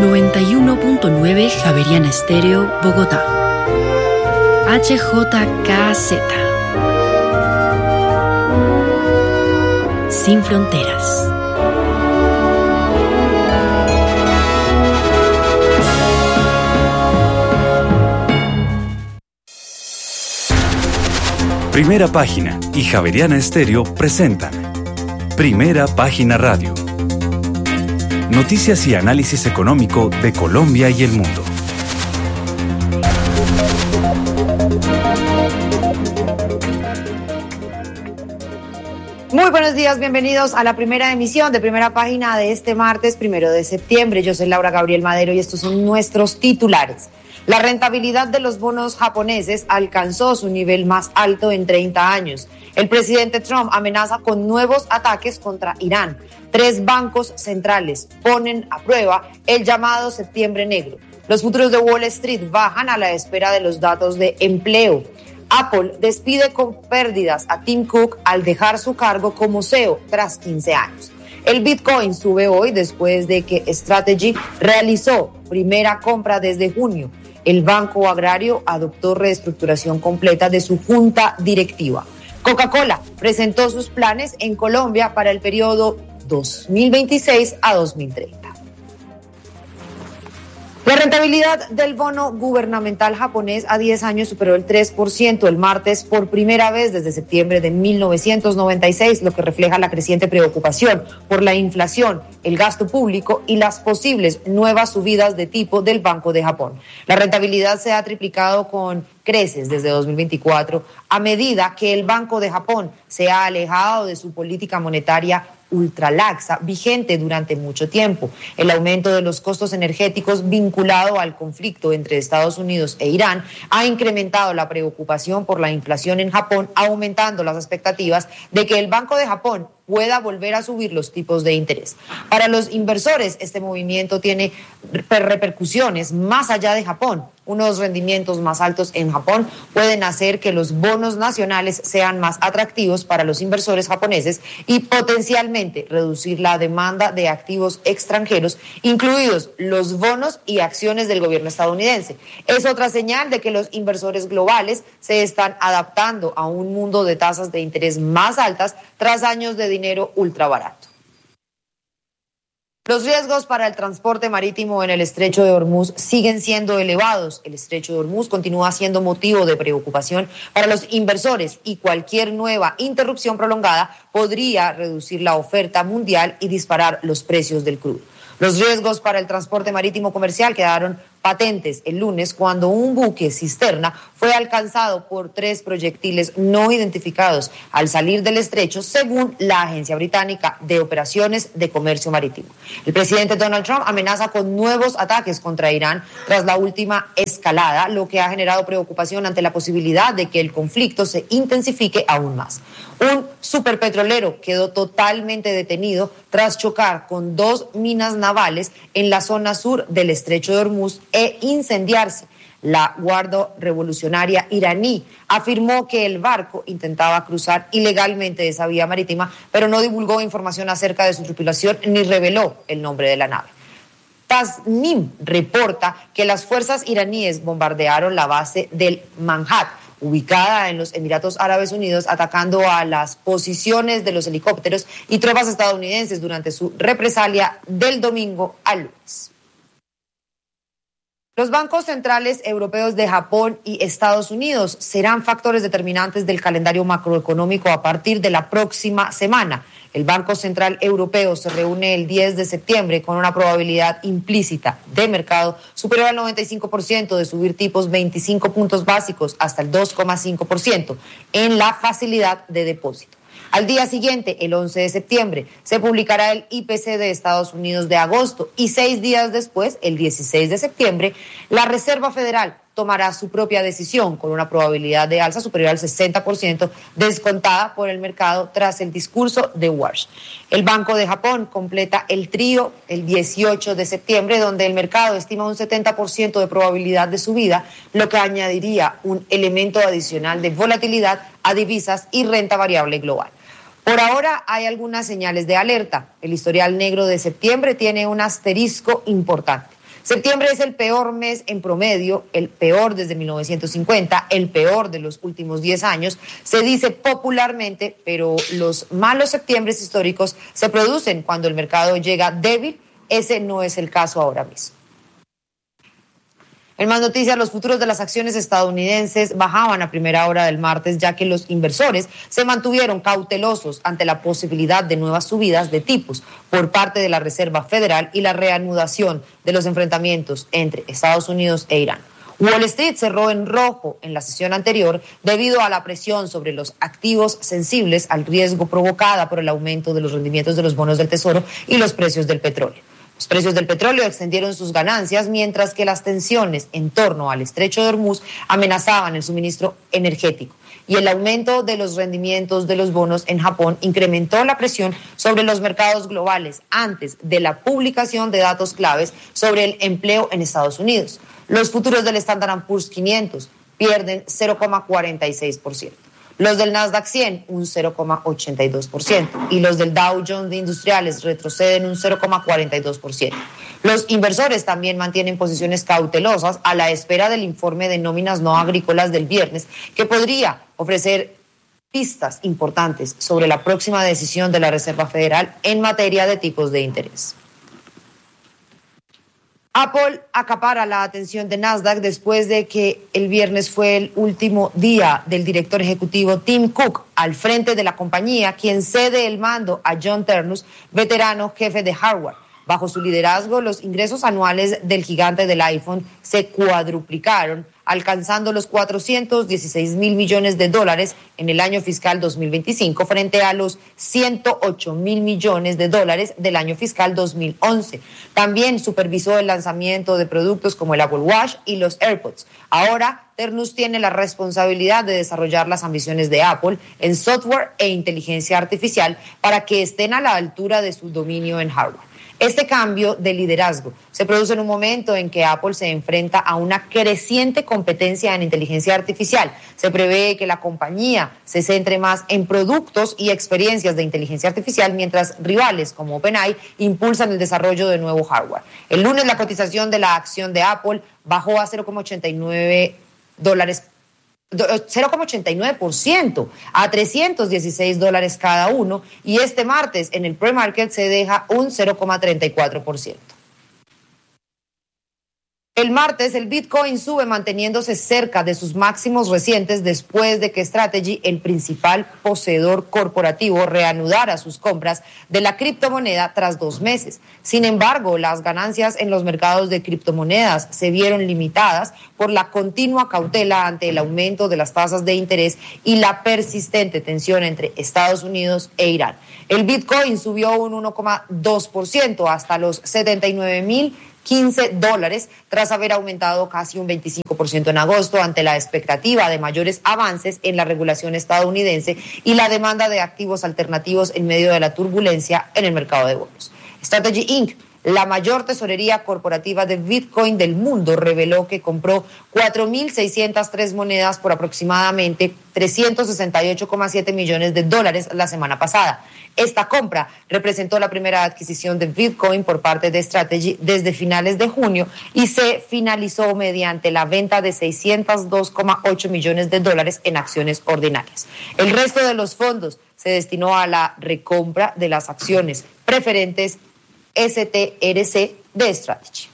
91.9 Javeriana Estéreo, Bogotá. HJKZ. Sin fronteras. Primera Página y Javeriana Estéreo presentan Primera Página Radio. Noticias y análisis económico de Colombia y el mundo. Muy buenos días, bienvenidos a la primera emisión de Primera Página de este martes 1 de septiembre. Yo soy Laura Gabriel Madero y estos son nuestros titulares. La rentabilidad de los bonos japoneses alcanzó su nivel más alto en 30 años. El presidente Trump amenaza con nuevos ataques contra Irán. 3 bancos centrales ponen a prueba el llamado Septiembre Negro. Los futuros de Wall Street bajan a la espera de los datos de empleo. Apple despide con pérdidas a Tim Cook al dejar su cargo como CEO tras 15 años. El Bitcoin sube hoy después de que Strategy realizó primera compra desde junio. El Banco Agrario adoptó reestructuración completa de su junta directiva. Coca-Cola presentó sus planes en Colombia para el periodo 2026 a 2030. La rentabilidad del bono gubernamental japonés a 10 años superó el 3% el martes por primera vez desde septiembre de 1996, lo que refleja la creciente preocupación por la inflación, el gasto público y las posibles nuevas subidas de tipo del Banco de Japón. La rentabilidad se ha triplicado con creces desde 2024 a medida que el Banco de Japón se ha alejado de su política monetaria ultralaxa vigente durante mucho tiempo. El aumento de los costos energéticos vinculado al conflicto entre Estados Unidos e Irán ha incrementado la preocupación por la inflación en Japón, aumentando las expectativas de que el Banco de Japón pueda volver a subir los tipos de interés. Para los inversores, este movimiento tiene repercusiones más allá de Japón. Unos rendimientos más altos en Japón pueden hacer que los bonos nacionales sean más atractivos para los inversores japoneses y potencialmente reducir la demanda de activos extranjeros, incluidos los bonos y acciones del gobierno estadounidense. Es otra señal de que los inversores globales se están adaptando a un mundo de tasas de interés más altas tras años de dinero ultra barato. Los riesgos para el transporte marítimo en el Estrecho de Hormuz siguen siendo elevados. El Estrecho de Hormuz continúa siendo motivo de preocupación para los inversores y cualquier nueva interrupción prolongada podría reducir la oferta mundial y disparar los precios del crudo. Los riesgos para el transporte marítimo comercial quedaron patentes el lunes cuando un buque cisterna fue alcanzado por 3 proyectiles no identificados al salir del estrecho, según la Agencia Británica de Operaciones de Comercio Marítimo. El presidente Donald Trump amenaza con nuevos ataques contra Irán tras la última escalada, lo que ha generado preocupación ante la posibilidad de que el conflicto se intensifique aún más. Un superpetrolero quedó totalmente detenido tras chocar con 2 minas navales en la zona sur del Estrecho de Hormuz e incendiarse. La Guardia Revolucionaria iraní afirmó que el barco intentaba cruzar ilegalmente esa vía marítima, pero no divulgó información acerca de su tripulación ni reveló el nombre de la nave. Tasnim reporta que las fuerzas iraníes bombardearon la base del Manhat, ubicada en los Emiratos Árabes Unidos, atacando a las posiciones de los helicópteros y tropas estadounidenses durante su represalia del domingo al lunes. Los bancos centrales europeos de Japón y Estados Unidos serán factores determinantes del calendario macroeconómico a partir de la próxima semana. El Banco Central Europeo se reúne el 10 de septiembre con una probabilidad implícita de mercado superior al 95% de subir tipos 25 puntos básicos hasta el 2,5% en la facilidad de depósito. Al día siguiente, el 11 de septiembre, se publicará el IPC de Estados Unidos de agosto y 6 días después, el 16 de septiembre, la Reserva Federal tomará su propia decisión con una probabilidad de alza superior al 60%, descontada por el mercado tras el discurso de Walsh. El Banco de Japón completa el trío el 18 de septiembre, donde el mercado estima un 70% de probabilidad de subida, lo que añadiría un elemento adicional de volatilidad a divisas y renta variable global. Por ahora hay algunas señales de alerta. El historial negro de septiembre tiene un asterisco importante. Septiembre es el peor mes en promedio, el peor desde 1950, el peor de los últimos 10 años. Se dice popularmente, pero los malos septiembres históricos se producen cuando el mercado llega débil. Ese no es el caso ahora mismo. En más noticias, los futuros de las acciones estadounidenses bajaban a primera hora del martes, ya que los inversores se mantuvieron cautelosos ante la posibilidad de nuevas subidas de tipos por parte de la Reserva Federal y la reanudación de los enfrentamientos entre Estados Unidos e Irán. Wall Street cerró en rojo en la sesión anterior debido a la presión sobre los activos sensibles al riesgo provocada por el aumento de los rendimientos de los bonos del Tesoro y los precios del petróleo. Los precios del petróleo extendieron sus ganancias, mientras que las tensiones en torno al estrecho de Hormuz amenazaban el suministro energético. Y el aumento de los rendimientos de los bonos en Japón incrementó la presión sobre los mercados globales antes de la publicación de datos claves sobre el empleo en Estados Unidos. Los futuros del Standard & Poor's 500 pierden 0,46%. Los del Nasdaq 100, un 0,82%. Y los del Dow Jones de Industriales retroceden un 0,42%. Los inversores también mantienen posiciones cautelosas a la espera del informe de nóminas no agrícolas del viernes, que podría ofrecer pistas importantes sobre la próxima decisión de la Reserva Federal en materia de tipos de interés. Apple acapara la atención de Nasdaq después de que el viernes fue el último día del director ejecutivo Tim Cook al frente de la compañía, quien cede el mando a John Ternus, veterano jefe de hardware. Bajo su liderazgo, los ingresos anuales del gigante del iPhone se cuadruplicaron, alcanzando los 416 mil millones de dólares en el año fiscal 2025 frente a los 108 mil millones de dólares del año fiscal 2011. También supervisó el lanzamiento de productos como el Apple Watch y los AirPods. Ahora, Ternus tiene la responsabilidad de desarrollar las ambiciones de Apple en software e inteligencia artificial para que estén a la altura de su dominio en hardware. Este cambio de liderazgo se produce en un momento en que Apple se enfrenta a una creciente competencia en inteligencia artificial. Se prevé que la compañía se centre más en productos y experiencias de inteligencia artificial, mientras rivales como OpenAI impulsan el desarrollo de nuevo hardware. El lunes la cotización de la acción de Apple bajó a 0,89% a $316 cada uno, y este martes en el pre-market se deja un 0,34%. El martes el Bitcoin sube manteniéndose cerca de sus máximos recientes después de que Strategy, el principal poseedor corporativo, reanudara sus compras de la criptomoneda tras 2 meses. Sin embargo, las ganancias en los mercados de criptomonedas se vieron limitadas por la continua cautela ante el aumento de las tasas de interés y la persistente tensión entre Estados Unidos e Irán. El Bitcoin subió un 1,2% hasta los $79,015 tras haber aumentado casi un 25% en agosto ante la expectativa de mayores avances en la regulación estadounidense y la demanda de activos alternativos en medio de la turbulencia en el mercado de bonos. Strategy Inc., la mayor tesorería corporativa de Bitcoin del mundo, reveló que compró 4.603 monedas por aproximadamente $368,7 millones la semana pasada. Esta compra representó la primera adquisición de Bitcoin por parte de Strategy desde finales de junio y se finalizó mediante la venta de $602,8 millones en acciones ordinarias. El resto de los fondos se destinó a la recompra de las acciones preferentes STRC de Strategy.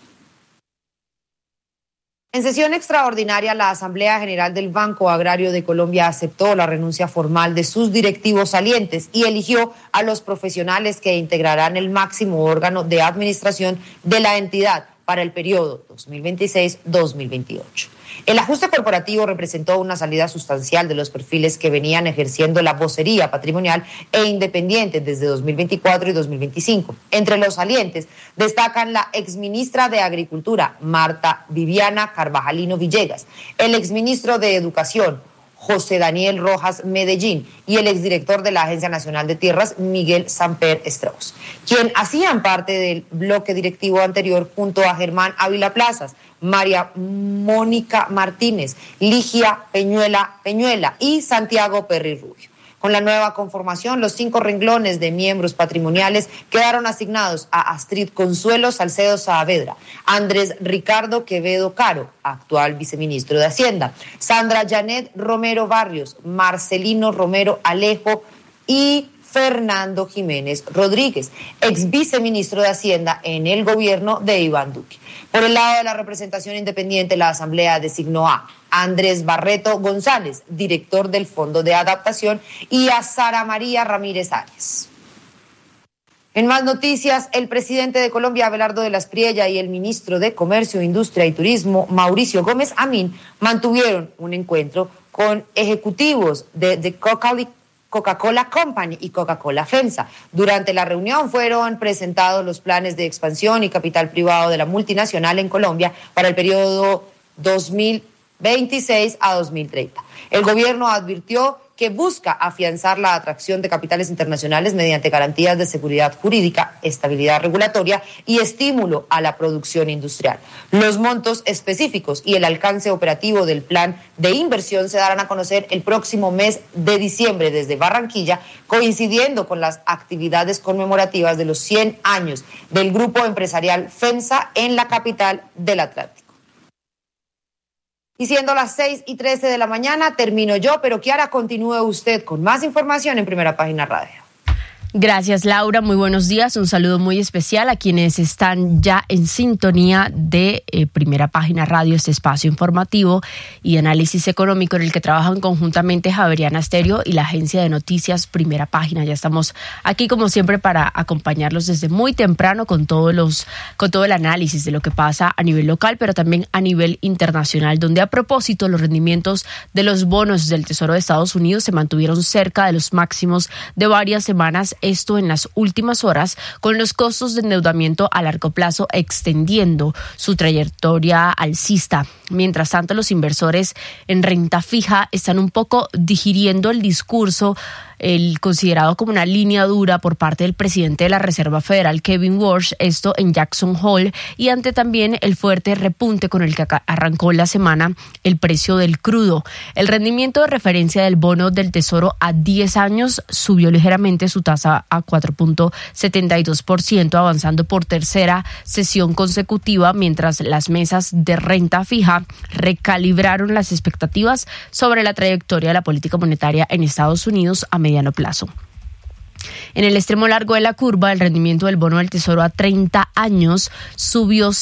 En sesión extraordinaria, la Asamblea General del Banco Agrario de Colombia aceptó la renuncia formal de sus directivos salientes y eligió a los profesionales que integrarán el máximo órgano de administración de la entidad para el periodo 2026-2028. El ajuste corporativo representó una salida sustancial de los perfiles que venían ejerciendo la vocería patrimonial e independiente desde 2024 y 2025. Entre los salientes destacan la exministra de Agricultura, Marta Viviana Carvajalino Villegas, el exministro de Educación, José Daniel Rojas Medellín, y el exdirector de la Agencia Nacional de Tierras, Miguel Samper Strauss, quien hacían parte del bloque directivo anterior junto a Germán Ávila Plazas, María Mónica Martínez, Ligia Peñuela y Santiago Perry Rubio. Con la nueva conformación, los 5 renglones de miembros patrimoniales quedaron asignados a Astrid Consuelo Salcedo Saavedra, Andrés Ricardo Quevedo Caro, actual viceministro de Hacienda, Sandra Janet Romero Barrios, Marcelino Romero Alejo y Fernando Jiménez Rodríguez, ex viceministro de Hacienda en el gobierno de Iván Duque. Por el lado de la representación independiente, la Asamblea designó a Andrés Barreto González, director del Fondo de Adaptación, y a Sara María Ramírez Arias. En más noticias, el presidente de Colombia, Abelardo de la Espriella, y el ministro de Comercio, Industria y Turismo, Mauricio Gómez Amín, mantuvieron un encuentro con ejecutivos de Coca-Cola Company y Coca-Cola FEMSA. Durante la reunión fueron presentados los planes de expansión y capital privado de la multinacional en Colombia para el periodo 2026 a 2030. El gobierno advirtió que busca afianzar la atracción de capitales internacionales mediante garantías de seguridad jurídica, estabilidad regulatoria y estímulo a la producción industrial. Los montos específicos y el alcance operativo del plan de inversión se darán a conocer el próximo mes de diciembre desde Barranquilla, coincidiendo con las actividades conmemorativas de los 100 años del grupo empresarial FEMSA en la capital del Atlántico. Y siendo las 6:13 de la mañana, termino yo, pero Kiara, continúe usted con más información en Primera Página Radio. Gracias, Laura. Muy buenos días. Un saludo muy especial a quienes están ya en sintonía de Primera Página Radio, este espacio informativo y análisis económico en el que trabajan conjuntamente Javeriana Estéreo y la agencia de noticias Primera Página. Ya estamos aquí, como siempre, para acompañarlos desde muy temprano con todo el análisis de lo que pasa a nivel local, pero también a nivel internacional, donde a propósito los rendimientos de los bonos del Tesoro de Estados Unidos se mantuvieron cerca de los máximos de varias semanas. Esto en las últimas horas, con los costos de endeudamiento a largo plazo extendiendo su trayectoria alcista. Mientras tanto, los inversores en renta fija están un poco digiriendo el discurso, el considerado como una línea dura por parte del presidente de la Reserva Federal, Kevin Warsh, esto en Jackson Hole, y ante también el fuerte repunte con el que arrancó la semana el precio del crudo. El rendimiento de referencia del bono del Tesoro a 10 años subió ligeramente su tasa a 4.72%, avanzando por tercera sesión consecutiva, mientras las mesas de renta fija recalibraron las expectativas sobre la trayectoria de la política monetaria en Estados Unidos a mediano plazo. En el extremo largo de la curva, el rendimiento del bono del Tesoro a 30 años subió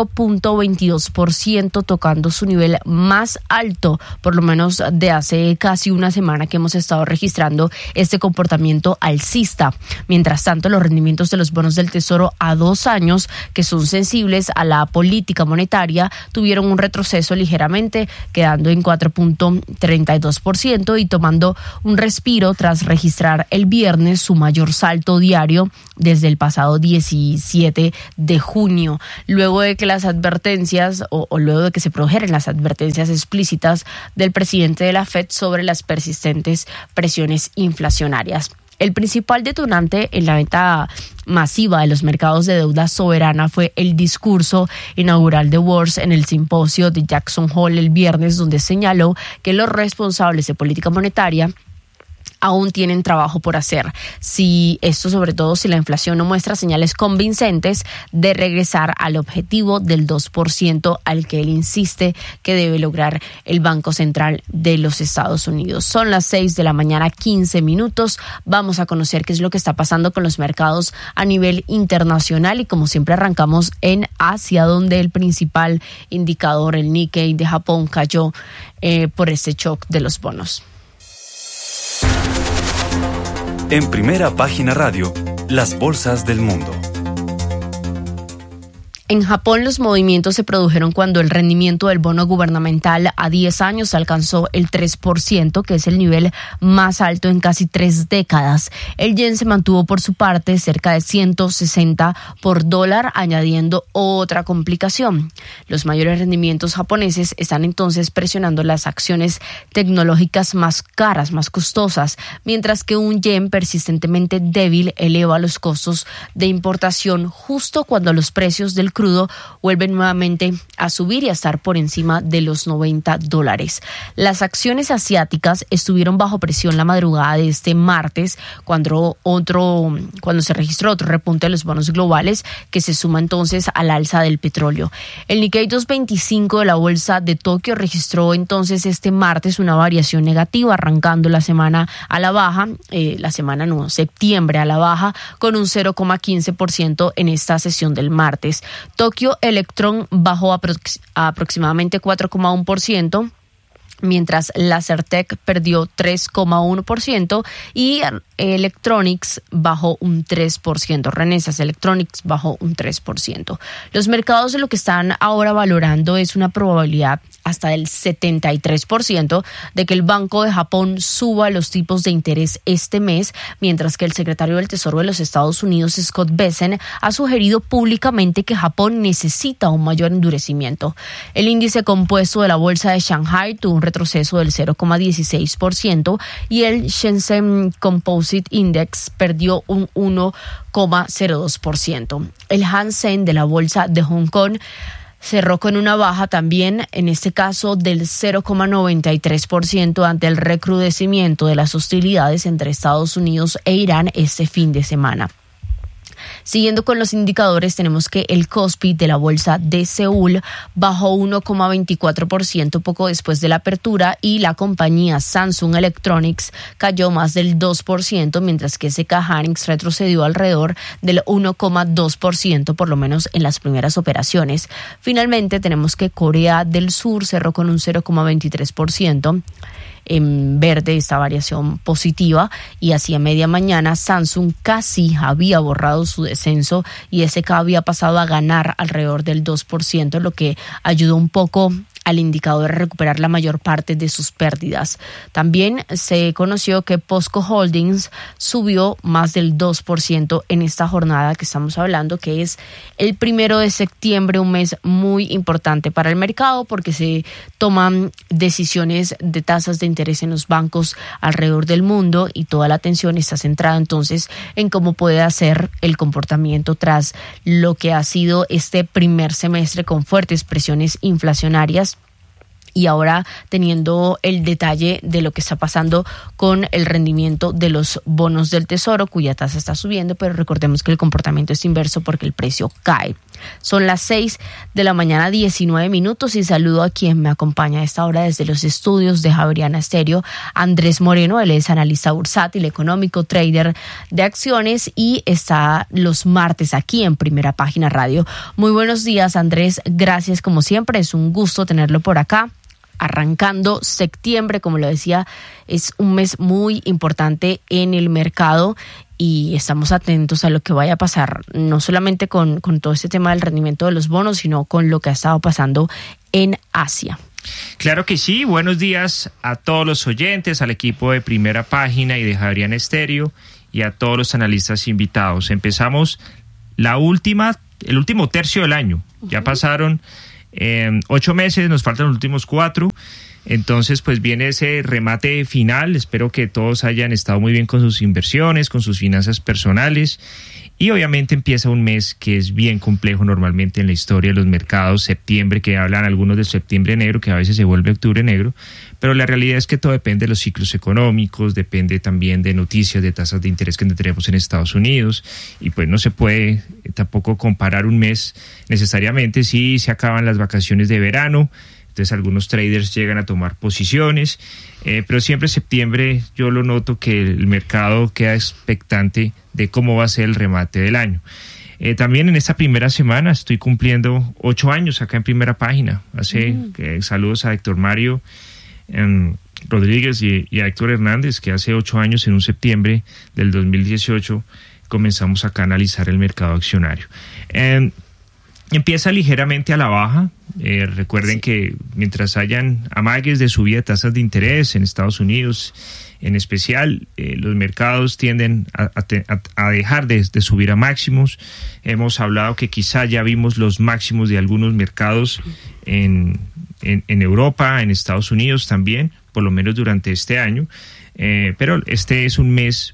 5.22%, tocando su nivel más alto, por lo menos de hace casi una semana que hemos estado registrando este comportamiento alcista. Mientras tanto, los rendimientos de los bonos del Tesoro a 2 años, que son sensibles a la política monetaria, tuvieron un retroceso ligeramente, quedando en 4.32% y tomando un respiro tras registrar el viernes su mayor salto diario desde el pasado 17 de junio, luego de que las advertencias o luego de que se produjeran las advertencias explícitas del presidente de la Fed sobre las persistentes presiones inflacionarias. El principal detonante en la venta masiva de los mercados de deuda soberana fue el discurso inaugural de Warsh en el simposio de Jackson Hole el viernes, donde señaló que los responsables de política monetaria aún tienen trabajo por hacer. Sobre todo si la inflación no muestra señales convincentes de regresar al objetivo del 2% al que él insiste que debe lograr el Banco Central de los Estados Unidos. Son las 6 de la mañana, 15 minutos. Vamos a conocer qué es lo que está pasando con los mercados a nivel internacional y como siempre arrancamos en Asia, donde el principal indicador, el Nikkei de Japón, cayó por este shock de los bonos. En Primera Página Radio, las bolsas del mundo. En Japón, los movimientos se produjeron cuando el rendimiento del bono gubernamental a 10 años alcanzó el 3%, que es el nivel más alto en casi 3 décadas. El yen se mantuvo por su parte cerca de 160 por dólar, añadiendo otra complicación. Los mayores rendimientos japoneses están entonces presionando las acciones tecnológicas más caras, más costosas, mientras que un yen persistentemente débil eleva los costos de importación justo cuando los precios del crudo crudo vuelven nuevamente a subir y a estar por encima de los $90. Las acciones asiáticas estuvieron bajo presión la madrugada de este martes cuando se registró otro repunte de los bonos globales que se suma entonces al alza del petróleo. El Nikkei 225 de la bolsa de Tokio registró entonces este martes una variación negativa, arrancando la semana a la baja, septiembre a la baja, con un 0,15% en esta sesión del martes. Tokyo Electron bajó aproximadamente 4,1%. Mientras la Certec perdió 3,1% y Electronics bajó un 3%. Renesas Electronics bajó un 3%. Los mercados de lo que están ahora valorando es una probabilidad hasta del 73% de que el Banco de Japón suba los tipos de interés este mes, mientras que el secretario del Tesoro de los Estados Unidos, Scott Bessent, ha sugerido públicamente que Japón necesita un mayor endurecimiento. El índice compuesto de la bolsa de Shanghai tuvo un retroceso del 0,16% y el Shenzhen Composite Index perdió un 1,02%. El Hang Seng de la bolsa de Hong Kong cerró con una baja también, en este caso del 0,93% ante el recrudecimiento de las hostilidades entre Estados Unidos e Irán este fin de semana. Siguiendo con los indicadores, tenemos que el Kospi de la bolsa de Seúl bajó 1,24% poco después de la apertura y la compañía Samsung Electronics cayó más del 2%, mientras que SK Hynix retrocedió alrededor del 1,2%, por lo menos en las primeras operaciones. Finalmente, tenemos que Corea del Sur cerró con un 0,23%. En verde esta variación positiva, y hacia media mañana Samsung casi había borrado su descenso y SK había pasado a ganar alrededor del 2%, lo que ayudó un poco al indicador a recuperar la mayor parte de sus pérdidas. También se conoció que POSCO Holdings subió más del 2% en esta jornada que estamos hablando, que es el 1 de septiembre, un mes muy importante para el mercado porque se toman decisiones de tasas de interés en los bancos alrededor del mundo y toda la atención está centrada entonces en cómo puede ser el comportamiento tras lo que ha sido este primer semestre con fuertes presiones inflacionarias. Y ahora teniendo el detalle de lo que está pasando con el rendimiento de los bonos del Tesoro, cuya tasa está subiendo, pero recordemos que el comportamiento es inverso porque el precio cae. Son las 6:19 a.m. y saludo a quien me acompaña a esta hora desde los estudios de Javeriana Estéreo, Andrés Moreno. Él es analista bursátil, económico, trader de acciones y está los martes aquí en Primera Página Radio. Muy buenos días, Andrés. Gracias como siempre. Es un gusto tenerlo por acá. Arrancando septiembre, como lo decía, es un mes muy importante en el mercado y estamos atentos a lo que vaya a pasar, no solamente con todo este tema del rendimiento de los bonos, sino con lo que ha estado pasando en Asia. Claro que sí, buenos días a todos los oyentes, al equipo de Primera Página y de Javeriana Estéreo y a todos los analistas invitados. Empezamos el último tercio del año, ya pasaron 8 meses, nos faltan los últimos 4, entonces pues viene ese remate final. Espero que todos hayan estado muy bien con sus inversiones, con sus finanzas personales, y obviamente empieza un mes que es bien complejo normalmente en la historia de los mercados, septiembre, que hablan algunos de septiembre negro, que a veces se vuelve octubre negro, pero la realidad es que todo depende de los ciclos económicos, depende también de noticias de tasas de interés que tenemos en Estados Unidos, y pues no se puede tampoco comparar un mes necesariamente. Si se acaban las vacaciones de verano, entonces algunos traders llegan a tomar posiciones, pero siempre septiembre yo lo noto que el mercado queda expectante de cómo va a ser el remate del año. También en esta primera semana estoy cumpliendo 8 años acá en Primera Página. Saludos a Héctor Mario Rodríguez y a Héctor Hernández, que hace 8 años, en un septiembre del 2018, comenzamos acá a analizar el mercado accionario. Empieza ligeramente a la baja. Recuerden que mientras hayan amagues de subida de tasas de interés en Estados Unidos, en especial, los mercados tienden a dejar de subir a máximos. Hemos hablado que quizá ya vimos los máximos de algunos mercados en Europa, en Estados Unidos también, por lo menos durante este año. Pero este es un mes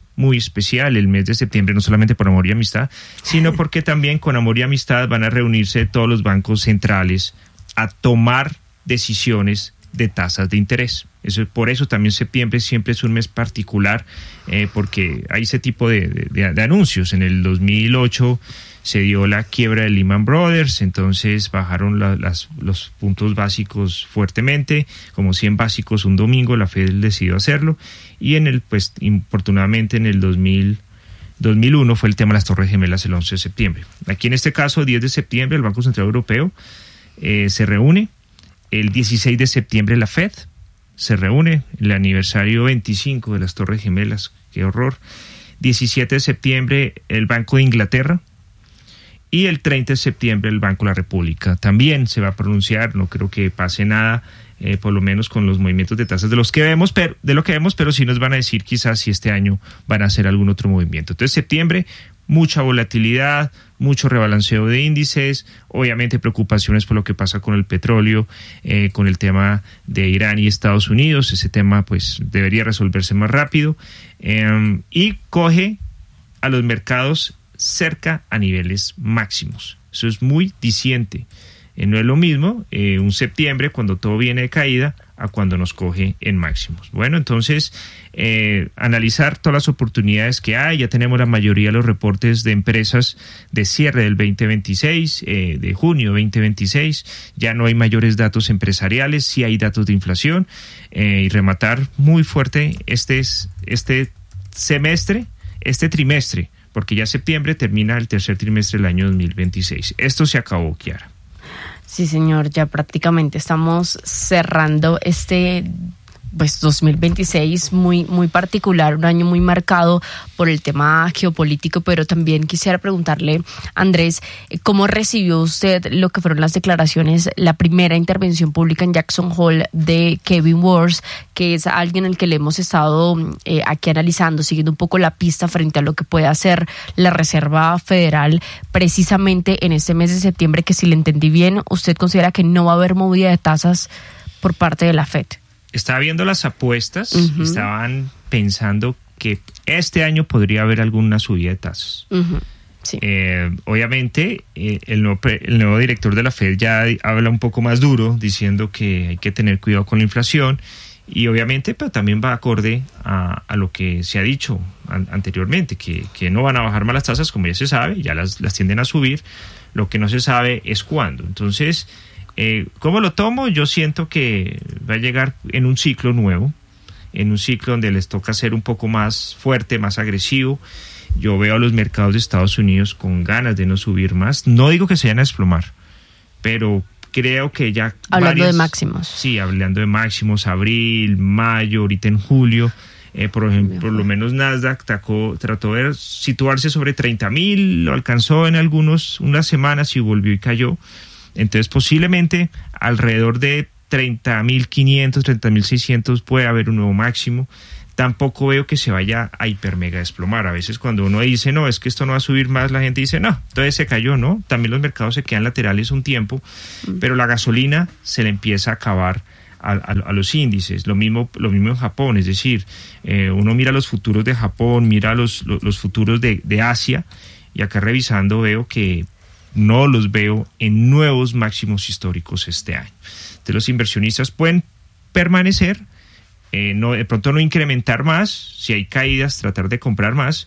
muy especial el mes de septiembre, no solamente por Amor y Amistad, sino porque también con Amor y Amistad van a reunirse todos los bancos centrales a tomar decisiones de tasas de interés. Por eso también septiembre siempre es un mes particular, porque hay ese tipo de anuncios. En el 2008 se dio la quiebra de Lehman Brothers, entonces bajaron los puntos básicos fuertemente, como 100 básicos un domingo, la Fed decidió hacerlo, y infortunadamente en el 2001 fue el tema de las Torres Gemelas el 11 de septiembre. Aquí en este caso, 10 de septiembre, el Banco Central Europeo se reúne. El 16 de septiembre la Fed se reúne, el aniversario 25 de las Torres Gemelas, qué horror. 17 de septiembre el Banco de Inglaterra y el 30 de septiembre el Banco de la República. También se va a pronunciar, no creo que pase nada, por lo menos con los movimientos de tasas de lo que vemos, pero sí nos van a decir quizás si este año van a hacer algún otro movimiento. Entonces septiembre, mucha volatilidad, mucho rebalanceo de índices, obviamente preocupaciones por lo que pasa con el petróleo, con el tema de Irán y Estados Unidos. Ese tema pues debería resolverse más rápido, y coge a los mercados cerca a niveles máximos. Eso es muy diciente. No es lo mismo un septiembre cuando todo viene de caída a cuando nos coge en máximos. Bueno, entonces analizar todas las oportunidades que hay. Ya tenemos la mayoría de los reportes de empresas de cierre del 2026, de junio 2026. Ya no hay mayores datos empresariales, sí hay datos de inflación, y rematar muy fuerte este trimestre, porque ya septiembre termina el tercer trimestre del año 2026. Esto se acabó, Kiara. Sí, señor, ya prácticamente estamos cerrando 2026 muy particular, un año muy marcado por el tema geopolítico, pero también quisiera preguntarle, Andrés, ¿cómo recibió usted lo que fueron las declaraciones, la primera intervención pública en Jackson Hole de Kevin Warsh, que es alguien al que le hemos estado aquí analizando, siguiendo un poco la pista frente a lo que puede hacer la Reserva Federal precisamente en este mes de septiembre, que si le entendí bien, usted considera que no va a haber movida de tasas por parte de la Fed? Estaba viendo las apuestas, estaban pensando que este año podría haber alguna subida de tasas. Sí. Obviamente, el nuevo director de la Fed ya habla un poco más duro, diciendo que hay que tener cuidado con la inflación, y obviamente, pero también va acorde a lo que se ha dicho anteriormente, que no van a bajar más las tasas, como ya se sabe, ya las tienden a subir. Lo que no se sabe es cuándo. Entonces, ¿cómo lo tomo? Yo siento que va a llegar en un ciclo nuevo, en un ciclo donde les toca ser un poco más fuerte, más agresivo. Yo veo a los mercados de Estados Unidos con ganas de no subir más. No digo que se vayan a desplomar, pero creo que ya... Hablando de máximos. Sí, hablando de máximos, abril, mayo, ahorita en julio. Por ejemplo, por lo menos Nasdaq trató de situarse sobre 30,000, lo alcanzó en unas semanas y volvió y cayó. Entonces posiblemente alrededor de 30,500, 30,600 puede haber un nuevo máximo. Tampoco veo que se vaya a hiper mega desplomar. A veces cuando uno dice, no, es que esto no va a subir más, la gente dice, no, entonces se cayó, ¿no? También los mercados se quedan laterales un tiempo, pero la gasolina se le empieza a acabar a los índices. Lo mismo en Japón, es decir, uno mira los futuros de Japón, mira los futuros de Asia, y acá revisando veo que no los veo en nuevos máximos históricos este año. Entonces los inversionistas pueden permanecer, de pronto no incrementar más, si hay caídas tratar de comprar más,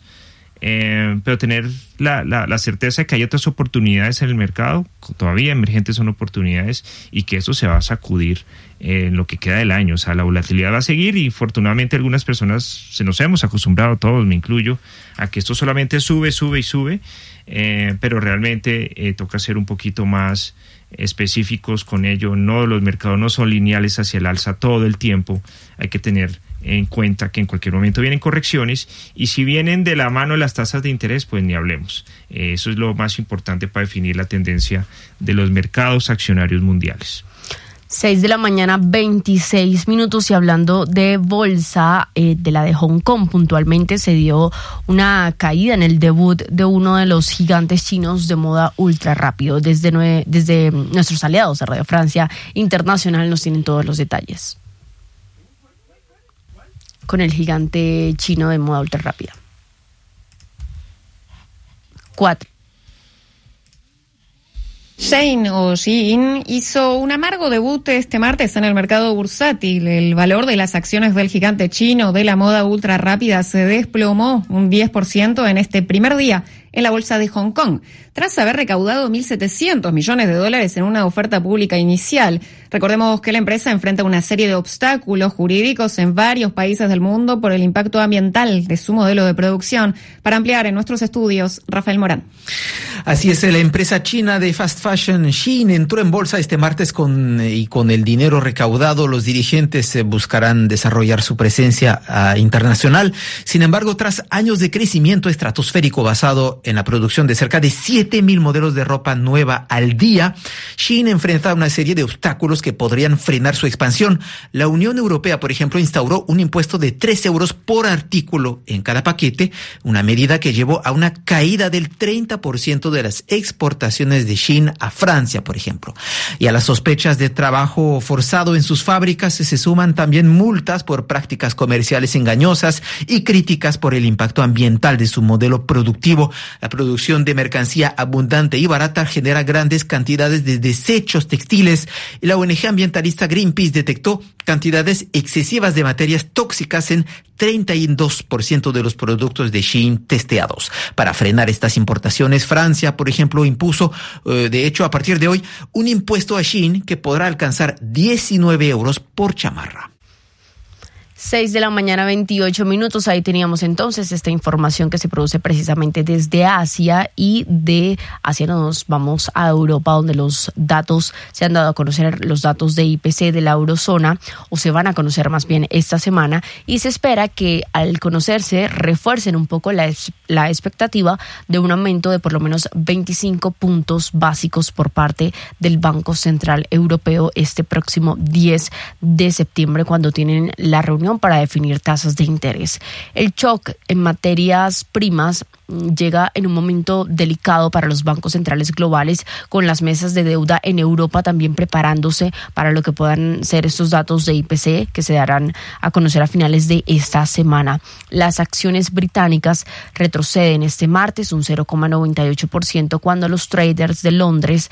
pero tener la certeza de que hay otras oportunidades en el mercado, todavía emergentes son oportunidades, y que eso se va a sacudir en lo que queda del año. O sea, la volatilidad va a seguir, y afortunadamente algunas personas se nos hemos acostumbrado, todos me incluyo, a que esto solamente sube, pero realmente toca ser un poquito más específicos con ello. No, los mercados no son lineales hacia el alza todo el tiempo. Hay que tener en cuenta que en cualquier momento vienen correcciones, y si vienen de la mano las tasas de interés, pues ni hablemos. Eso es lo más importante para definir la tendencia de los mercados accionarios mundiales. 6:26 a.m, y hablando de bolsa, de la de Hong Kong puntualmente, se dio una caída en el debut de uno de los gigantes chinos de moda ultra rápido. Desde nuestros aliados de Radio Francia Internacional nos tienen todos los detalles con el gigante chino de moda ultra rápida. 4. Shein hizo un amargo debut este martes en el mercado bursátil. El valor de las acciones del gigante chino de la moda ultra rápida se desplomó un 10% en este primer día en la bolsa de Hong Kong, tras haber recaudado $1.700 millones en una oferta pública inicial. Recordemos que la empresa enfrenta una serie de obstáculos jurídicos en varios países del mundo por el impacto ambiental de su modelo de producción. Para ampliar en nuestros estudios, Rafael Morán. Así es, la empresa china de fast fashion Shein entró en bolsa este martes con el dinero recaudado, los dirigentes buscarán desarrollar su presencia internacional. Sin embargo, tras años de crecimiento estratosférico basado en la producción de cerca de 7,000 modelos de ropa nueva al día, Shein enfrenta una serie de obstáculos que podrían frenar su expansión. La Unión Europea, por ejemplo, instauró un impuesto de 3 euros por artículo en cada paquete, una medida que llevó a una caída del 30% de las exportaciones de Shein a Francia, por ejemplo. Y a las sospechas de trabajo forzado en sus fábricas se suman también multas por prácticas comerciales engañosas y críticas por el impacto ambiental de su modelo productivo. La producción de mercancía abundante y barata genera grandes cantidades de desechos textiles y la ONG ambientalista Greenpeace detectó cantidades excesivas de materias tóxicas en 32% de los productos de Shein testeados. Para frenar estas importaciones, Francia, por ejemplo, impuso, de hecho, a partir de hoy, un impuesto a Shein que podrá alcanzar 19 euros por chamarra. 6 de la mañana, 28 minutos. Ahí teníamos entonces esta información que se produce precisamente desde Asia, y de Asia nos vamos a Europa, donde los datos se han dado a conocer, los datos de IPC de la eurozona, o se van a conocer más bien esta semana, y se espera que al conocerse refuercen un poco la expectativa de un aumento de por lo menos 25 puntos básicos por parte del Banco Central Europeo este próximo 10 de septiembre, cuando tienen la reunión para definir tasas de interés. El shock en materias primas llega en un momento delicado para los bancos centrales globales, con las mesas de deuda en Europa también preparándose para lo que puedan ser estos datos de IPC que se darán a conocer a finales de esta semana. Las acciones británicas retroceden este martes un 0,98% cuando los traders de Londres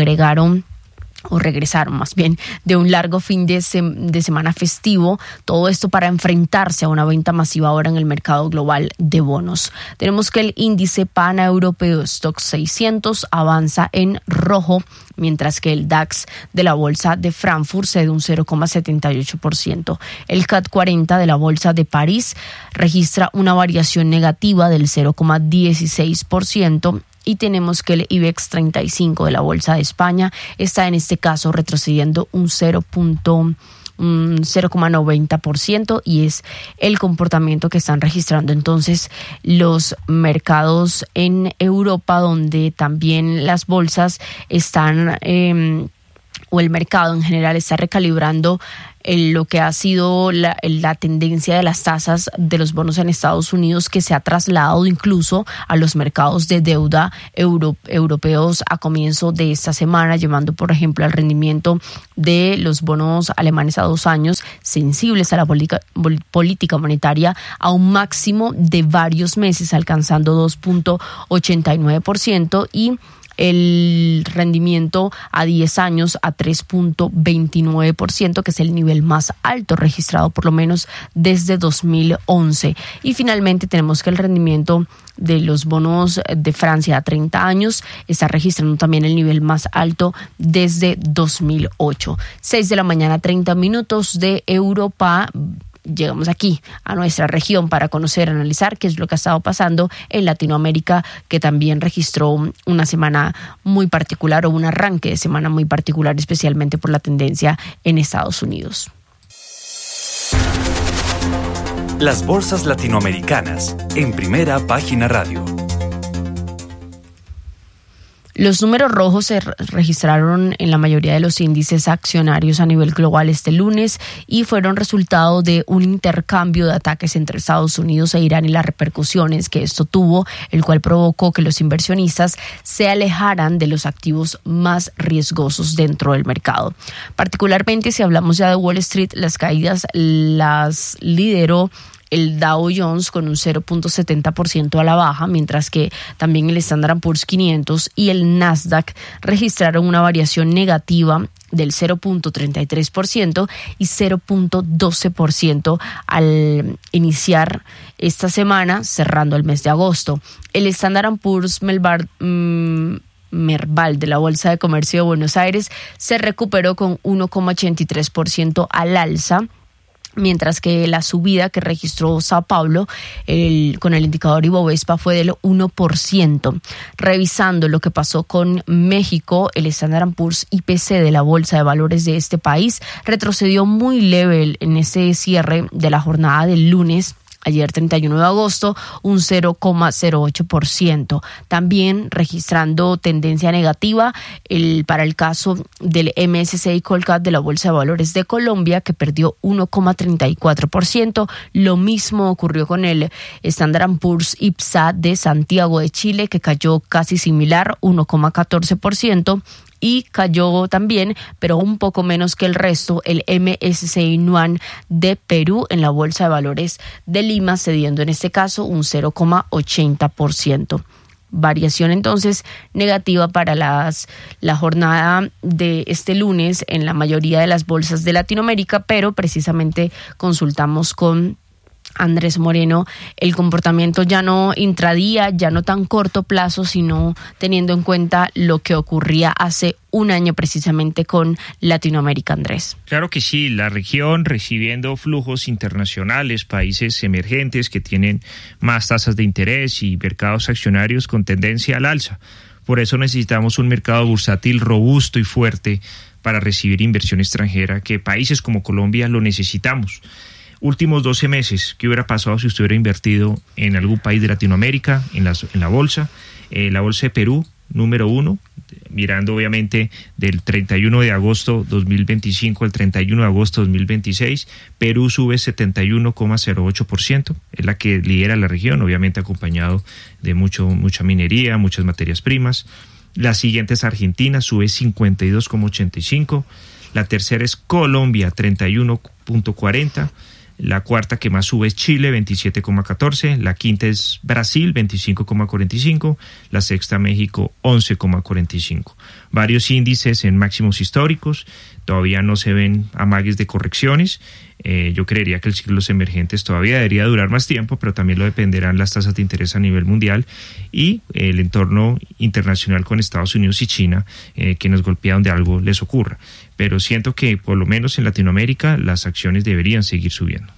regresaron más bien de un largo fin de semana festivo, todo esto para enfrentarse a una venta masiva ahora en el mercado global de bonos. Tenemos que el índice paneuropeo Stoxx 600 avanza en rojo, mientras que el DAX de la bolsa de Frankfurt cede un 0,78%. El CAC 40 de la bolsa de París registra una variación negativa del 0,16%. Y tenemos que el IBEX 35 de la Bolsa de España está en este caso retrocediendo un 0,90%, y es el comportamiento que están registrando entonces los mercados en Europa, donde también las bolsas están, o el mercado en general está recalibrando lo que ha sido la tendencia de las tasas de los bonos en Estados Unidos, que se ha trasladado incluso a los mercados de deuda europeos a comienzo de esta semana, llevando por ejemplo al rendimiento de los bonos alemanes a 2 años sensibles a la política monetaria a un máximo de varios meses, alcanzando 2,89%, y el rendimiento a 10 años a 3,29%, que es el nivel más alto registrado por lo menos desde 2011. Y finalmente tenemos que el rendimiento de los bonos de Francia a 30 años está registrando también el nivel más alto desde 2008. 6 de la mañana, 30 minutos de Europa. Llegamos aquí a nuestra región para conocer, analizar qué es lo que ha estado pasando en Latinoamérica, que también registró una semana muy particular, o un arranque de semana muy particular, especialmente por la tendencia en Estados Unidos. Las bolsas latinoamericanas en Primera Página Radio. Los números rojos se registraron en la mayoría de los índices accionarios a nivel global este lunes, y fueron resultado de un intercambio de ataques entre Estados Unidos e Irán y las repercusiones que esto tuvo, el cual provocó que los inversionistas se alejaran de los activos más riesgosos dentro del mercado. Particularmente si hablamos ya de Wall Street, las caídas las lideró el Dow Jones con un 0.70% a la baja, mientras que también el Standard & Poor's 500 y el Nasdaq registraron una variación negativa del 0.33% y 0.12% al iniciar esta semana, cerrando el mes de agosto. El Standard & Poor's Merval de la Bolsa de Comercio de Buenos Aires se recuperó con 1,83% al alza, mientras que la subida que registró Sao Paulo con el indicador Ibovespa fue del 1%. Revisando lo que pasó con México, el Standard & Poor's IPC de la Bolsa de Valores de este país retrocedió muy leve en ese cierre de la jornada del lunes. Ayer 31 de agosto, un 0,08%. También registrando tendencia negativa para el caso del MSCI Colcap de la Bolsa de Valores de Colombia, que perdió 1,34%. Lo mismo ocurrió con el Standard & Poor's IPSA de Santiago de Chile, que cayó casi similar, 1,14%. Y cayó también, pero un poco menos que el resto, el MSCI Nuan de Perú en la Bolsa de Valores de Lima, cediendo en este caso un 0,80%. Variación entonces negativa para la jornada de este lunes en la mayoría de las bolsas de Latinoamérica, pero precisamente consultamos con Andrés Moreno el comportamiento ya no intradía, ya no tan corto plazo, sino teniendo en cuenta lo que ocurría hace un año precisamente con Latinoamérica, Andrés. Claro que sí, la región recibiendo flujos internacionales, países emergentes que tienen más tasas de interés y mercados accionarios con tendencia al alza. Por eso necesitamos un mercado bursátil robusto y fuerte para recibir inversión extranjera, que países como Colombia lo necesitamos. Últimos 12 meses, ¿qué hubiera pasado si usted hubiera invertido en algún país de Latinoamérica, en la bolsa? La bolsa de Perú, número 1, mirando obviamente del 31 de agosto 2025 al 31 de agosto 2026, Perú sube 71,08%, es la que lidera la región, obviamente acompañado de mucha minería, muchas materias primas. La siguiente es Argentina, sube 52,85%. La tercera es Colombia, 31,40%. La cuarta que más sube es Chile, 27,14%. La quinta es Brasil, 25,45%. La sexta, México, 11,45%. Varios índices en máximos históricos. Todavía no se ven amagues de correcciones. Yo creería que el ciclo de los emergentes todavía debería durar más tiempo, pero también lo dependerán las tasas de interés a nivel mundial y el entorno internacional con Estados Unidos y China, que nos golpea donde algo les ocurra. Pero siento que por lo menos en Latinoamérica las acciones deberían seguir subiendo.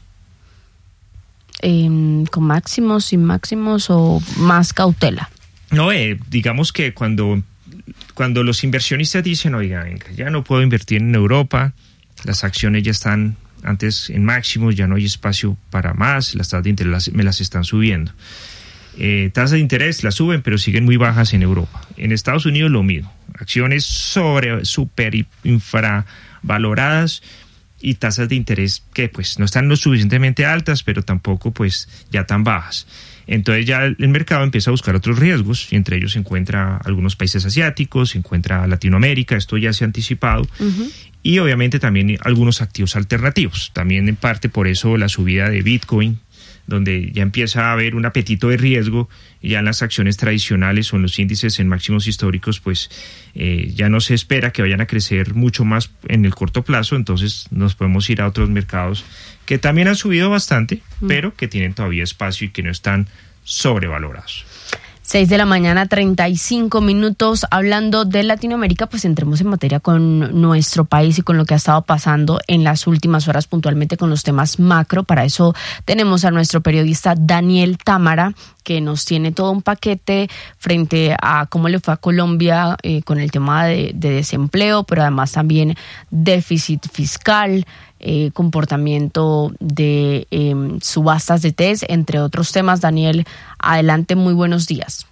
¿Con máximos, sin máximos o más cautela? No, digamos que cuando los inversionistas dicen, oiga, venga, ya no puedo invertir en Europa, las acciones ya están antes en máximos, ya no hay espacio para más, las tasas de interés me las están subiendo. Tasas de interés las suben, pero siguen muy bajas en Europa. En Estados Unidos lo mismo, acciones super infravaloradas y tasas de interés que pues no están lo suficientemente altas, pero tampoco pues ya tan bajas. Entonces ya el mercado empieza a buscar otros riesgos, y entre ellos se encuentra algunos países asiáticos, se encuentra Latinoamérica, esto ya se ha anticipado, y obviamente también algunos activos alternativos. También en parte por eso la subida de Bitcoin, donde ya empieza a haber un apetito de riesgo, y ya en las acciones tradicionales o en los índices en máximos históricos, pues ya no se espera que vayan a crecer mucho más en el corto plazo, entonces nos podemos ir a otros mercados que también han subido bastante, pero que tienen todavía espacio y que no están sobrevalorados. 6:35 a.m. Hablando de Latinoamérica, pues entremos en materia con nuestro país y con lo que ha estado pasando en las últimas horas, puntualmente con los temas macro. Para eso tenemos a nuestro periodista Daniel Támara, que nos tiene todo un paquete frente a cómo le fue a Colombia con el tema de desempleo, pero además también déficit fiscal, comportamiento de subastas de test, entre otros temas. Daniel, adelante, muy buenos días.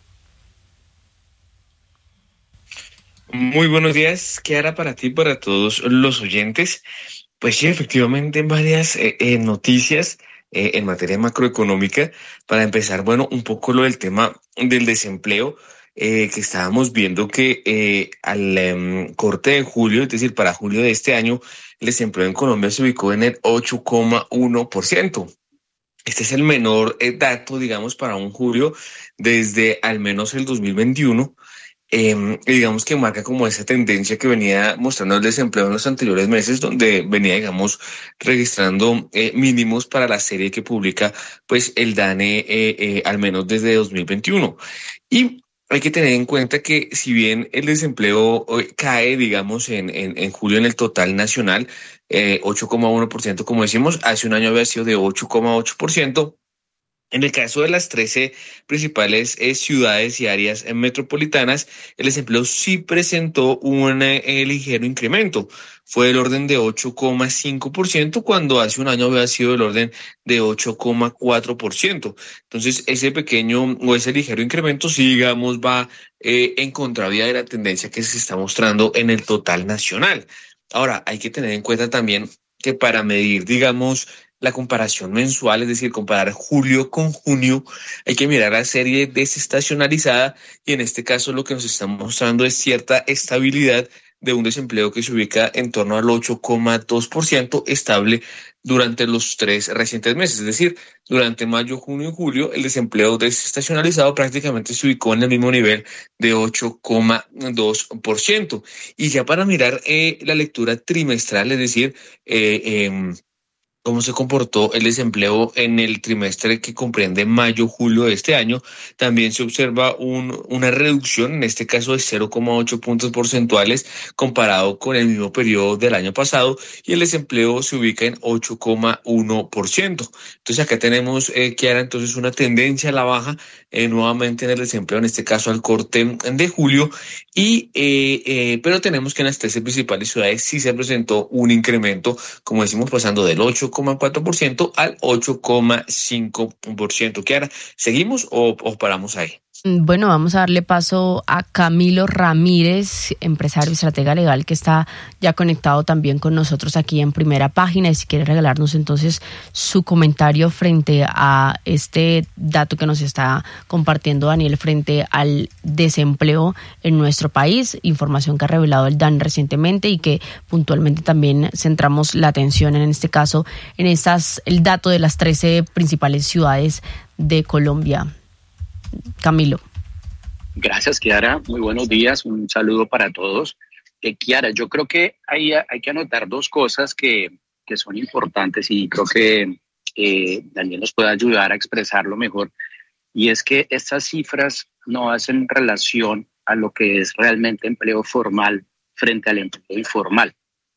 Muy buenos días, Kiara, para ti y para todos los oyentes. Pues sí, efectivamente, varias noticias en materia macroeconómica. Para empezar, bueno, un poco lo del tema del desempleo, que estábamos viendo que al corte de julio, es decir, para julio de este año, el desempleo en Colombia se ubicó en el 8,1%. Este es el menor dato, digamos, para un julio desde al menos el 2021. Digamos que marca como esa tendencia que venía mostrando el desempleo en los anteriores meses, donde venía, digamos, registrando mínimos para la serie que publica pues el DANE al menos desde 2021. Y hay que tener en cuenta que si bien el desempleo cae, digamos, en julio en el total nacional, 8,1%, como decimos, hace un año había sido de 8,8%. En el caso de las 13 principales ciudades y áreas metropolitanas, el desempleo sí presentó un ligero incremento. Fue del orden de 8,5% cuando hace un año había sido del orden de 8,4%. Entonces, ese pequeño o ese ligero incremento, sí, digamos, va en contravía de la tendencia que se está mostrando en el total nacional. Ahora, hay que tener en cuenta también que para medir, digamos, la comparación mensual, es decir, comparar julio con junio, hay que mirar la serie desestacionalizada y en este caso lo que nos está mostrando es cierta estabilidad de un desempleo que se ubica en torno al 8,2% estable durante los 3 recientes meses. Es decir, durante mayo, junio y julio, el desempleo desestacionalizado prácticamente se ubicó en el mismo nivel de 8,2%. Y ya para mirar la lectura trimestral, es decir, cómo se comportó el desempleo en el trimestre que comprende mayo-julio de este año, también se observa una reducción, en este caso de 0,8 puntos porcentuales comparado con el mismo periodo del año pasado, y el desempleo se ubica en 8,1%. Entonces acá tenemos que ahora entonces una tendencia a la baja nuevamente en el desempleo, en este caso al corte de julio, pero tenemos que en las 13 principales ciudades sí se presentó un incremento, como decimos, pasando del 8,4% al 8,5%. Kiara, ¿seguimos o paramos ahí? Bueno, vamos a darle paso a Camilo Ramírez, empresario y estratega legal, que está ya conectado también con nosotros aquí en Primera Página, y si quiere regalarnos entonces su comentario frente a este dato que nos está compartiendo Daniel frente al desempleo en nuestro país, información que ha revelado el DAN recientemente y que puntualmente también centramos la atención en este caso en el dato de las 13 principales ciudades de Colombia. Camilo. Gracias, Kiara. Muy buenos días. Un saludo para todos. Kiara, yo creo que hay que anotar dos cosas que son importantes y creo que Daniel nos puede ayudar a expresarlo mejor. Y es que estas cifras no hacen relación a lo que es realmente empleo formal frente al empleo informal.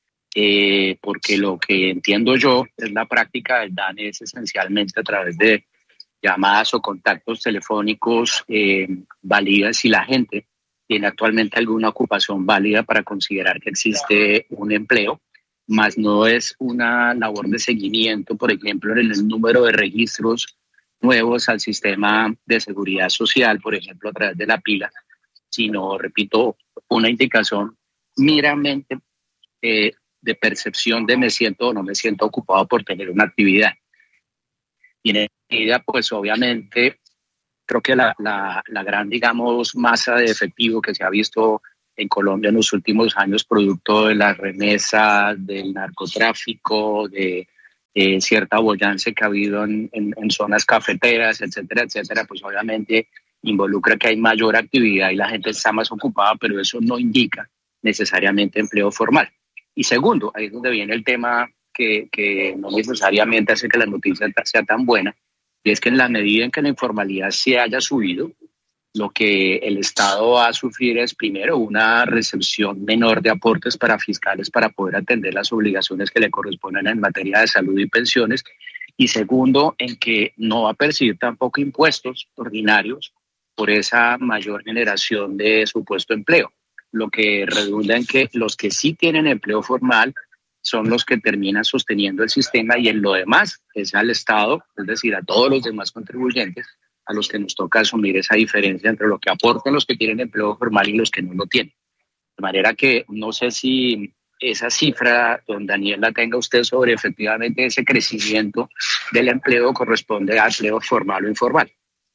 Porque lo que entiendo yo es la práctica del DAN es esencialmente a través de llamadas o contactos telefónicos, valida si la gente tiene actualmente alguna ocupación válida para considerar que existe un empleo, más no es una labor de seguimiento, por ejemplo, en el número de registros nuevos al sistema de seguridad social, por ejemplo, a través de la pila, sino, repito, una indicación meramente de percepción de me siento o no me siento ocupado por tener una actividad. Y en medida, pues obviamente, creo que la gran, digamos, masa de efectivo que se ha visto en Colombia en los últimos años, producto de las remesas, del narcotráfico, de cierta boyancia que ha habido en zonas cafeteras, etcétera, etcétera, pues obviamente involucra que hay mayor actividad y la gente está más ocupada, pero eso no indica necesariamente empleo formal. Y segundo, ahí es donde viene el tema que no necesariamente hace que la noticia sea tan buena, y es que en la medida en que la informalidad se haya subido, lo que el Estado va a sufrir es, primero, una recepción menor de aportes para fiscales para poder atender las obligaciones que le corresponden en materia de salud y pensiones, y segundo, en que no va a percibir tampoco impuestos ordinarios por esa mayor generación de supuesto empleo, lo que redunda en que los que sí tienen empleo formal son los que terminan sosteniendo el sistema, y en lo demás es al Estado, es decir, a todos los demás contribuyentes, a los que nos toca asumir esa diferencia entre lo que aportan los que tienen empleo formal y los que no lo tienen. De manera que no sé si esa cifra, don Daniel, la tenga usted sobre efectivamente ese crecimiento del empleo corresponde a empleo formal o informal.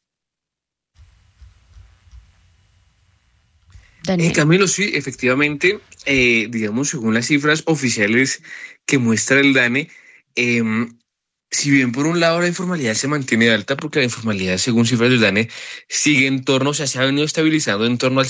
Camilo, sí, efectivamente, digamos, según las cifras oficiales que muestra el DANE, si bien por un lado la informalidad se mantiene alta, porque la informalidad, según cifras del DANE, sigue en torno, o sea, se ha venido estabilizando en torno al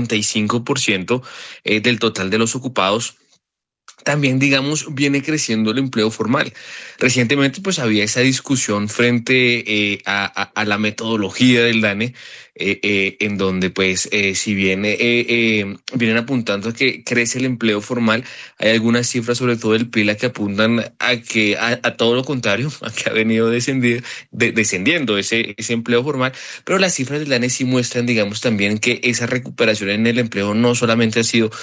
55% del total de los ocupados. También, digamos, viene creciendo el empleo formal. Recientemente, pues, había esa discusión frente a la metodología del DANE, en donde, pues, si bien vienen apuntando a que crece el empleo formal, hay algunas cifras, sobre todo del PILA, que apuntan a que, a todo lo contrario, a que ha venido descendiendo ese empleo formal, pero las cifras del DANE sí muestran, digamos, también que esa recuperación en el empleo no solamente ha sido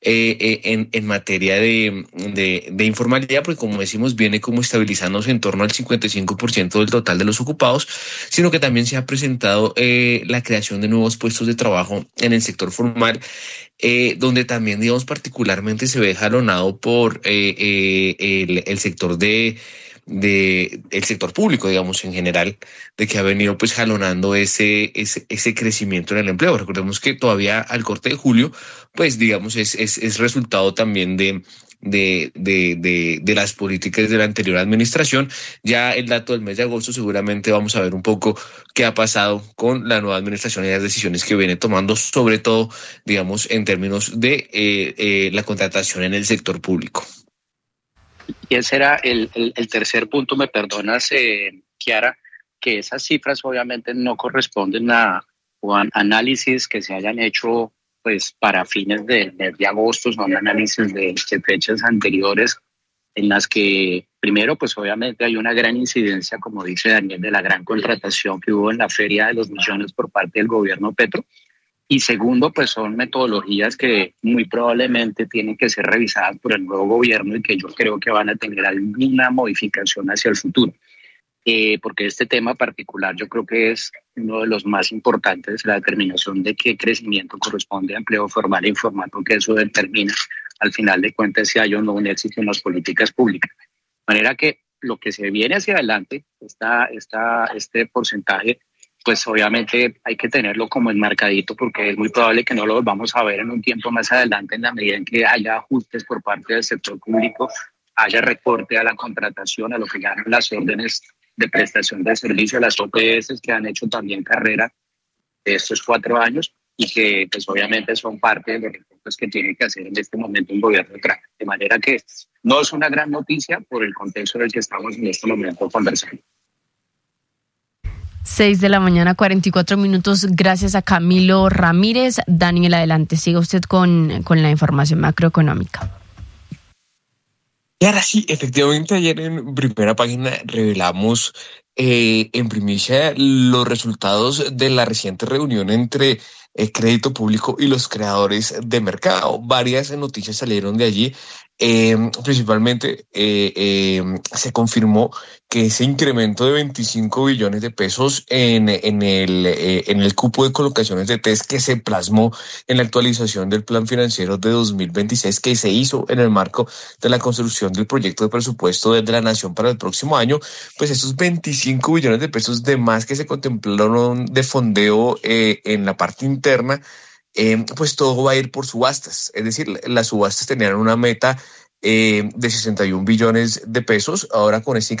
en materia de informalidad, porque como decimos, viene como estabilizándose en torno al 55% del total de los ocupados, sino que también se ha presentado la creación de nuevos puestos de trabajo en el sector formal, donde también, digamos, particularmente se ve jalonado por el sector el sector público, digamos, en general, de que ha venido pues jalonando ese crecimiento en el empleo. Recordemos que todavía al corte de julio, pues digamos, es resultado también de las políticas de la anterior administración. Ya el dato del mes de agosto seguramente vamos a ver un poco qué ha pasado con la nueva administración y las decisiones que viene tomando, sobre todo, digamos, en términos de la contratación en el sector público. Y ese era el tercer punto, me perdonas, Kiara, que esas cifras obviamente no corresponden a análisis que se hayan hecho pues para fines del mes de agosto, son análisis de fechas anteriores en las que primero pues obviamente hay una gran incidencia, como dice Daniel, de la gran contratación que hubo en la Feria de los Millones por parte del gobierno Petro. Y segundo, pues son metodologías que muy probablemente tienen que ser revisadas por el nuevo gobierno y que yo creo que van a tener alguna modificación hacia el futuro. Porque este tema particular yo creo que es uno de los más importantes, la determinación de qué crecimiento corresponde a empleo formal e informal, porque eso determina al final de cuentas si hay o no un éxito en las políticas públicas. De manera que lo que se viene hacia adelante, este porcentaje, pues obviamente hay que tenerlo como enmarcadito porque es muy probable que no lo vamos a ver en un tiempo más adelante en la medida en que haya ajustes por parte del sector público, haya recorte a la contratación, a lo que llaman las órdenes de prestación de servicio, las OPS que han hecho también carrera de estos 4 años y que pues obviamente son parte de los recortes que tiene que hacer en este momento un gobierno de Trump. De manera que no es una gran noticia por el contexto en el que estamos en este momento conversando. 6:44 a.m. Gracias a Camilo Ramírez. Daniel, adelante, siga usted con la información macroeconómica. Y ahora sí, efectivamente, ayer en Primera Página revelamos en primicia los resultados de la reciente reunión entre el crédito público y los creadores de mercado. Varias noticias salieron de allí. Principalmente se confirmó que ese incremento de 25 billones de pesos en el cupo de colocaciones de test que se plasmó en la actualización del plan financiero de 2026 que se hizo en el marco de la construcción del proyecto de presupuesto de la Nación para el próximo año, pues esos 25 billones de pesos de más que se contemplaron de fondeo en la parte interna, pues todo va a ir por subastas. Es decir, las subastas tenían una meta de 61 billones de pesos. Ahora con ese